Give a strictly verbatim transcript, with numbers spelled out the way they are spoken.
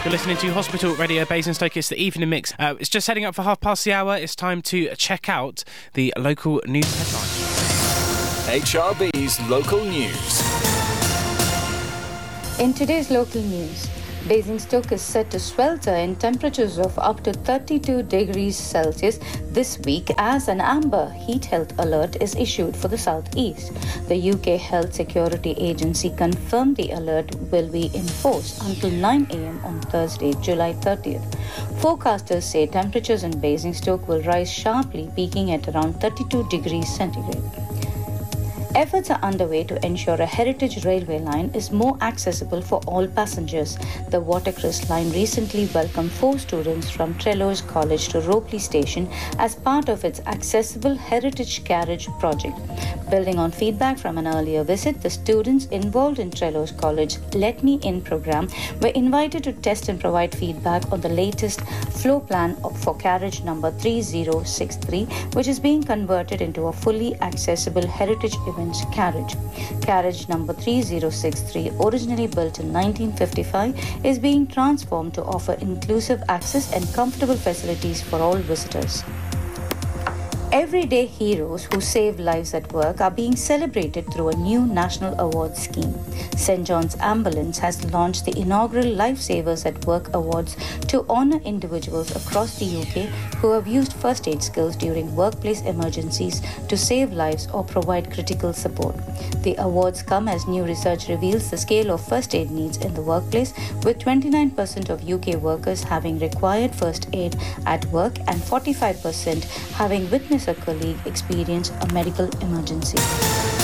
You're listening to Hospital Radio Basingstoke. It's the evening mix. Uh, it's just heading up for half past the hour. It's time to check out the local news headlines. H R B's local news. In today's local news, Basingstoke is set to swelter in temperatures of up to thirty-two degrees Celsius this week as an amber heat health alert is issued for the southeast. The U K Health Security Agency confirmed the alert will be enforced until nine a.m. on Thursday, July thirtieth. Forecasters say temperatures in Basingstoke will rise sharply, peaking at around thirty-two degrees centigrade. Efforts are underway to ensure a heritage railway line is more accessible for all passengers. The Watercress line recently welcomed four students from Trellows College to Ropley Station as part of its Accessible Heritage Carriage project. Building on feedback from an earlier visit, the students involved in Trellows College Let Me In program were invited to test and provide feedback on the latest floor plan for carriage number three zero six three, which is being converted into a fully accessible heritage event carriage. Carriage number three zero six three, originally built in nineteen fifty-five, is being transformed to offer inclusive access and comfortable facilities for all visitors. Everyday heroes who save lives at work are being celebrated through a new national award scheme. Saint John's Ambulance has launched the inaugural Lifesavers at Work Awards to honour individuals across the U K who have used first aid skills during workplace emergencies to save lives or provide critical support. The awards come as new research reveals the scale of first aid needs in the workplace, with twenty-nine percent of U K workers having required first aid at work and forty-five percent having witnessed a colleague experience a medical emergency.